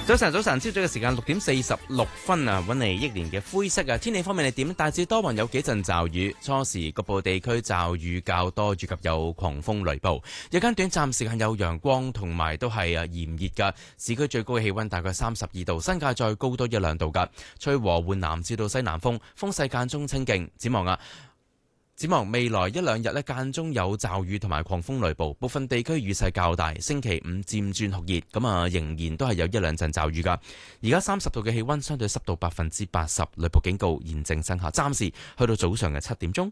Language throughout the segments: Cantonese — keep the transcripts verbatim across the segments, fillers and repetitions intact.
早晨，早晨，朝早嘅時間六點四十六分啊，搵嚟憶年嘅灰色啊。天氣方面係點？大致多雲，有幾陣驟雨，初時局部地區驟雨較多，以及有狂風雷暴。日間短暫時間有陽光，同埋都係啊炎熱噶。市區最高嘅氣溫大概三十二度，新界再高多一兩度噶。吹和緩南至到西南風，風勢間中清勁。展望啊！展望未來一兩日咧，間中有驟雨同埋狂風雷暴，部分地區雨勢較大。星期五漸轉酷熱，咁啊仍然都係有一兩陣驟雨噶。而家三十度嘅氣溫，相對濕度百分之八十，雷暴警告現正生效。暫時去到早上嘅七點鐘。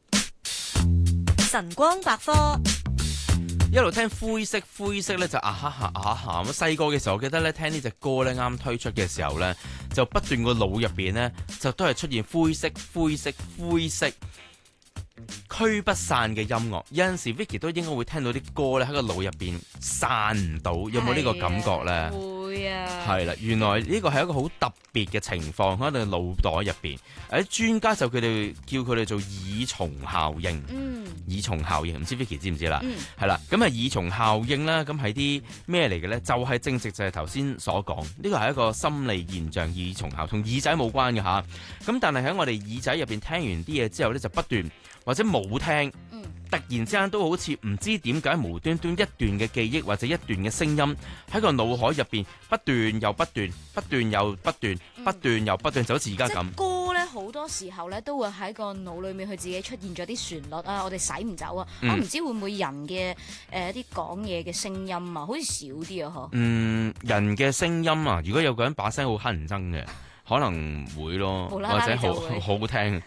晨光百科。 一路聽灰色灰色咧就啊哈哈啊哈咁。細個嘅時候，我記得咧聽呢隻歌咧啱推出嘅時候咧，就不斷個腦入邊咧就都係出現灰色灰色灰色。驅不散嘅音樂，有陣時 Vicky 都應該會聽到啲歌咧喺個腦入邊散唔到，有冇呢個感覺呢？ 會啊， 係啦，原來呢個係一個好特別嘅情況喺你腦袋入邊。誒，專家就佢哋叫佢哋做耳蟲效應。嗯，耳蟲效應，唔知 Vicky 知唔知啦？嗯，係啦，咁啊耳蟲效應啦，咁係啲咩嚟嘅呢？就係、是、正直就係頭先所講，呢個係一個心理現象，耳蟲效同耳仔冇關嘅吓。咁但係喺我哋耳仔入邊聽完啲嘢之後呢，就不斷。或者冇聽，突然之間都好似唔知點解無端端一段嘅記憶或者一段嘅聲音喺個腦海入邊不斷又不斷，不斷又不斷，不斷又不斷，就好似而家咁。 歌咧好多時候咧都會喺個腦裏面佢自己出現咗啲旋律啊，我哋洗唔走啊。嗯、我唔知會唔會人嘅誒啲講嘢嘅聲音啊，好似少啲啊嗬。嗯， 人嘅聲音啊，如果有個人把聲好乞人憎嘅，可能會咯，或者好好聽。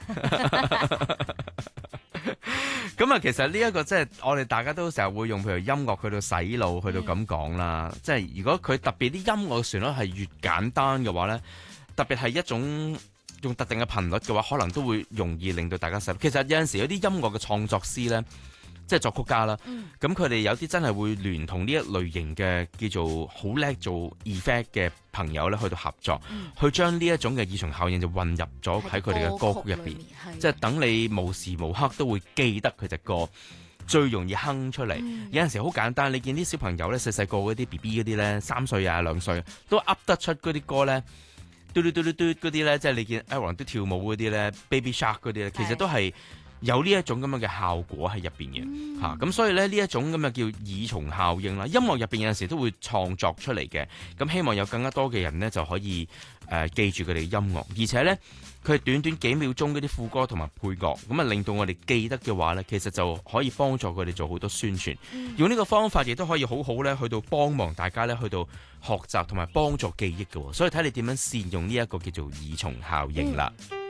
咁啊，其實呢一個即係我哋大家都成日會用，譬如音樂去到洗腦，去到咁講啦。嗯、即係如果佢特別啲音樂嘅旋律係越簡單嘅話咧，特別係一種用特定嘅頻率嘅話，可能都會容易令到大家洗腦。其實有陣時有啲音樂嘅創作師咧，即係作曲家啦，咁佢哋有啲真係會聯同呢一類型嘅叫做好叻做 effect 嘅朋友咧，去到合作，嗯、去將呢一種嘅耳蟲效應就混入咗喺佢哋嘅歌曲入邊，即係等你無時無刻都會記得佢隻歌，最容易哼出嚟。嗯、有陣時好簡單，你見啲小朋友咧，細細個嗰啲 B B 嗰啲咧，三歲啊兩歲都噏得出嗰啲歌咧，嘟嘟嘟嘟嘟嗰啲咧，即係你見 Aaron 都跳舞嗰啲咧 ，Baby Shark 嗰啲咧，其實都係。有呢一種咁樣嘅效果喺入邊嘅嚇，咁、嗯啊、所以咧呢一種咁嘅叫耳蟲效應啦。音樂入邊有陣時都會創作出嚟嘅，咁希望有更加多嘅人呢就可以誒、呃、記住佢哋嘅音樂，而且呢，佢係短短幾秒鐘嗰啲副歌同埋配樂，咁啊令到我哋記得嘅話呢，其實就可以幫助佢哋做好多宣傳。嗯、用呢個方法亦都可以好好咧去到幫忙大家咧去到學習同埋幫助記憶嘅，所以睇你點樣善用呢一個叫做耳蟲效應啦。嗯